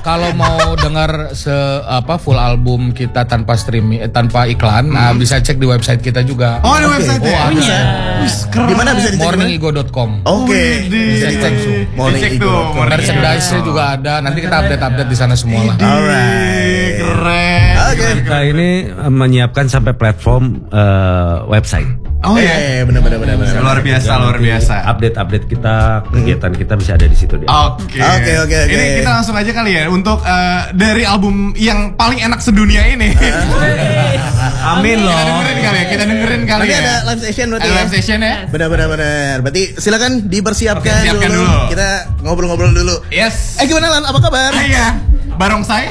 kalau mau dengar full album kita tanpa streaming, tanpa iklan, nah bisa cek di website kita juga. Oh, di website ya? Ada. Di mana bisa dicek? morningigo.com. Oke. Bisa dicek tuh. morningigo.com. Merchandise-nya juga ada. Nanti kita update di sana semua lah. Alright. Keren. Oke. Kita ini menyiapkan sampai platform website. Oh iya, benar. Luar biasa. Update kita, kegiatan kita bisa ada di situ dia. Oke. Ini kita langsung aja kali ya untuk dari album yang paling enak sedunia ini. Amin loh. Kita dengerin kali Nanti ya. ada live session berarti. Live session ya. Benar. Berarti silakan dipersiapkan Siapkan dulu. dulu. Kita ngobrol-ngobrol dulu. Yes. Gimana Lan? Apa kabar? Iya. Barongsai.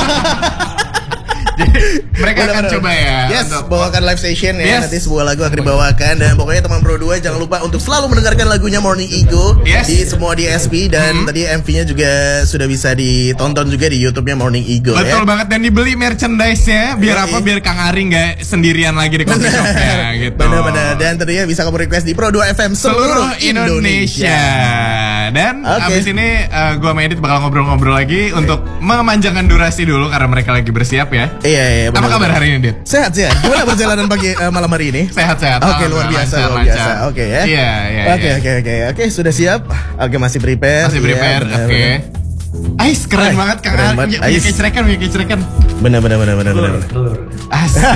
Jadi, mereka akan coba ya. Yes, untuk bawakan live session ya. Yes. Nanti sebuah lagu akan dibawakan. Dan pokoknya teman Pro 2 jangan lupa untuk selalu mendengarkan lagunya Morning Ego. Yes. Di semua DSP. Dan tadi MV-nya juga sudah bisa ditonton juga di YouTube-nya Morning Ego. Betul banget. Dan dibeli merchandise-nya. Biar apa? Biar Kang Ari gak sendirian lagi di coffee shop-nya gitu. Benar. Dan tentunya bisa kamu request di Pro 2 FM seluruh Indonesia. Dan abis ini gue sama Edit bakal ngobrol-ngobrol lagi untuk memanjangkan durasi dulu karena mereka lagi bersiap ya. Iya. Apa kabar hari ini, Dit? Sehat. Gimana perjalanan pagi malam hari ini? Sehat-sehat. Oke, luar biasa. Oke ya. Iya. Oke, sudah siap? Oke, masih prepare. Oke. Ais, keren banget Kang Ari. Punya kecrekan. Benar. Asik.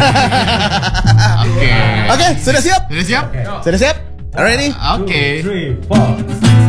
Oke. Oke, sudah siap? Sudah siap? Sudah siap? Alright nih. Oke. 3, 4.